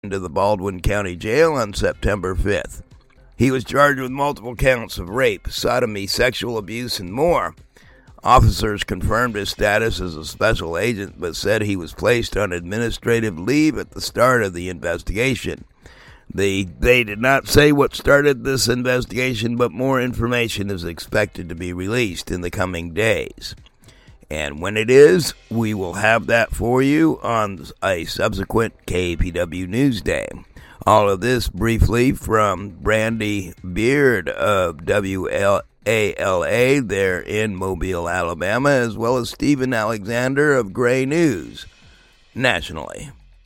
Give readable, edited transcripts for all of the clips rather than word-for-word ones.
into the Baldwin County Jail on September 5th. He was charged with multiple counts of rape, sodomy, sexual abuse, and more. Officers confirmed his status as a special agent, but said he was placed on administrative leave at the start of the investigation. They did not say what started this investigation, but more information is expected to be released in the coming days. And when it is, we will have that for you on a subsequent KPW News Day. All of this briefly from Brandy Beard of WLALA there in Mobile, Alabama, as well as Stephen Alexander of Gray News nationally.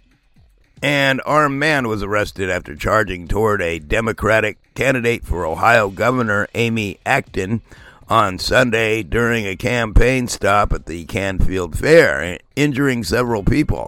An armed man was arrested after charging toward a Democratic candidate for Ohio Governor Amy Acton on Sunday during a campaign stop at the Canfield Fair, injuring several people.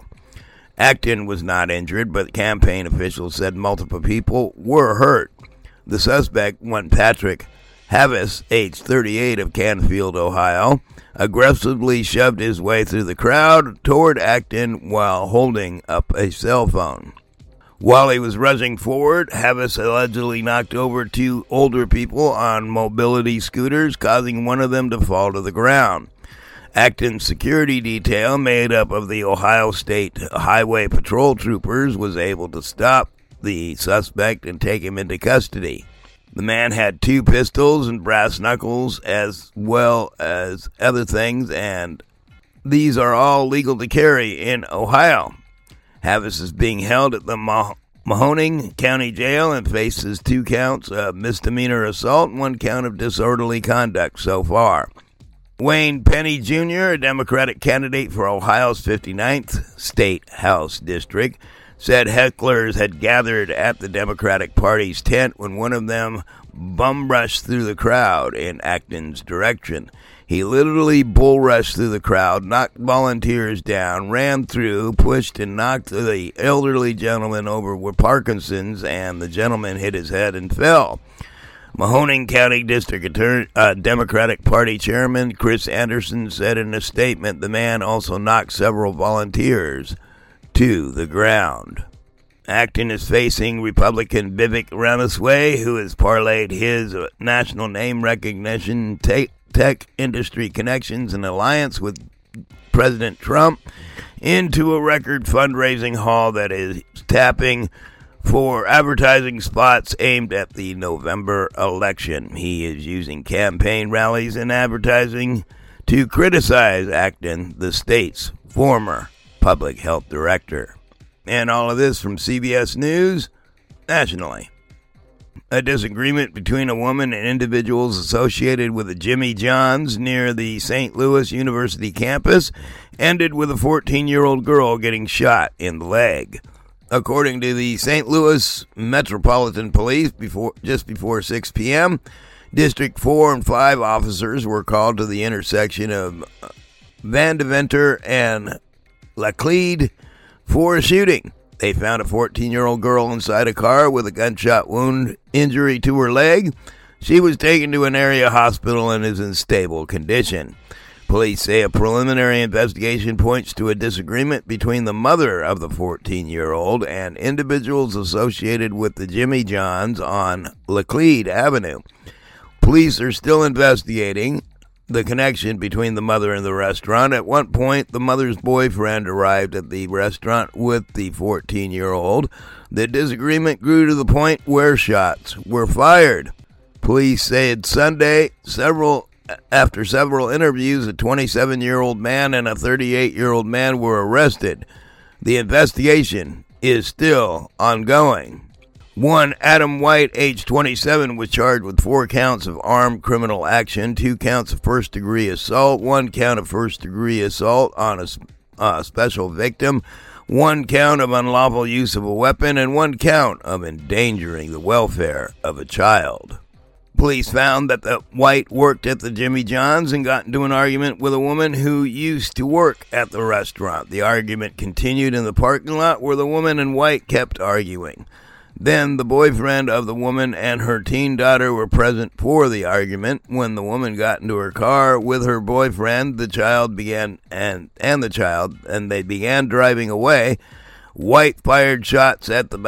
Acton was not injured, but campaign officials said multiple people were hurt. The suspect, one Patrick Havis, age 38 of Canfield, Ohio, aggressively shoved his way through the crowd toward Acton while holding up a cell phone. While he was rushing forward, Havis allegedly knocked over two older people on mobility scooters, causing one of them to fall to the ground. Acton's security detail, made up of the Ohio State Highway Patrol troopers, was able to stop the suspect and take him into custody. The man had two pistols and brass knuckles, as well as other things, and these are all legal to carry in Ohio. Havis is being held at the Mahoning County Jail and faces 2 counts of misdemeanor assault and 1 count of disorderly conduct so far. Wayne Penny Jr., a Democratic candidate for Ohio's 59th State House District, said hecklers had gathered at the Democratic Party's tent when one of them bum-rushed through the crowd in Acton's direction. He literally bull-rushed through the crowd, knocked volunteers down, ran through, pushed and knocked the elderly gentleman over with Parkinson's, and the gentleman hit his head and fell. Mahoning County District Attorney, Democratic Party Chairman Chris Anderson said in a statement the man also knocked several volunteers to the ground. Acton is facing Republican Vivek Ramaswamy, who has parlayed his national name recognition, tech industry connections, and alliance with President Trump into a record fundraising haul that is tapping for advertising spots aimed at the November election. He is using campaign rallies and advertising to criticize Acton, the state's former public health director. And all of this from CBS News nationally. A disagreement between a woman and individuals associated with a Jimmy John's near the St. Louis University campus ended with a 14-year-old girl getting shot in the leg. According to the St. Louis Metropolitan Police, just before 6 p.m., District 4 and 5 officers were called to the intersection of Van Deventer and Laclede for a shooting. They found a 14-year-old girl inside a car with a gunshot wound injury to her leg. She was taken to an area hospital and is in stable condition. Police say a preliminary investigation points to a disagreement between the mother of the 14-year-old and individuals associated with the Jimmy John's on Laclede Avenue. Police are still investigating the connection between the mother and the restaurant. At one point, the mother's boyfriend arrived at the restaurant with the 14-year-old. The disagreement grew to the point where shots were fired. Police said Sunday, after several interviews, a 27-year-old man and a 38-year-old man were arrested. The investigation is still ongoing. One Adam White, age 27, was charged with 4 counts of armed criminal action, 2 counts of first-degree assault, 1 count of first-degree assault on a special victim, 1 count of unlawful use of a weapon, and 1 count of endangering the welfare of a child. Police found that the White worked at the Jimmy John's and got into an argument with a woman who used to work at the restaurant. The argument continued in the parking lot where the woman and White kept arguing. Then the boyfriend of the woman and her teen daughter were present for the argument. When the woman got into her car with her boyfriend, the child began and they began driving away. White fired shots at the